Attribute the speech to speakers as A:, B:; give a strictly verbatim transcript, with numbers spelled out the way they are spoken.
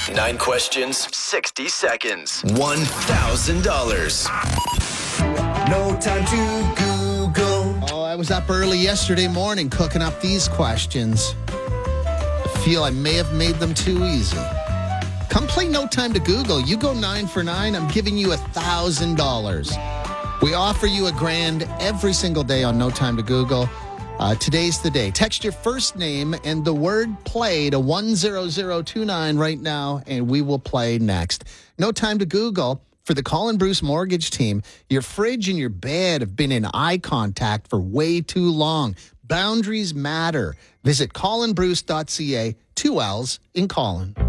A: Nine questions, sixty seconds, one thousand dollars. No time to Google.
B: Oh, I was up early yesterday morning cooking up these questions. I feel I may have made them too easy. Come play No Time to Google. You go nine for nine, I'm giving you one thousand dollars. We offer you a grand every single day on No Time to Google. Uh, today's the day. Text your first name and the word play to one zero zero two nine right now, and we will play next. No Time to Google. For the Colin Bruce Mortgage Team, your fridge and your bed have been in eye contact for way too long. Boundaries matter. Visit colin bruce dot c a, two L's in Colin.